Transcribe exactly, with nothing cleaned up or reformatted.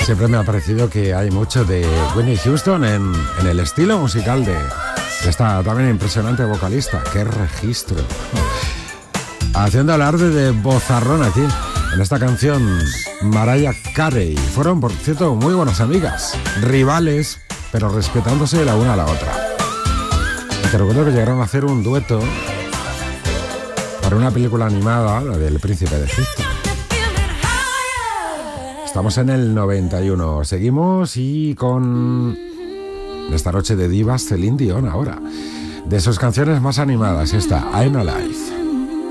Siempre me ha parecido que hay mucho de Whitney Houston en, en el estilo musical de esta también impresionante vocalista. ¡Qué registro! Haciendo alarde de vozarrón aquí, en esta canción, Mariah Carey. Fueron, por cierto, muy buenas amigas, rivales, pero respetándose la una a la otra. Y te recuerdo que llegaron a hacer un dueto para una película animada, la del Príncipe de Egipto. Estamos en el noventa y uno. Seguimos y con esta noche de divas, Celine Dion ahora. De sus canciones más animadas, esta I'm Alive.